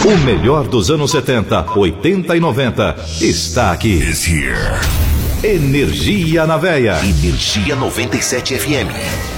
O melhor dos anos 70, 80 e 90 está aqui. Energia na Veia. Energia 97 FM.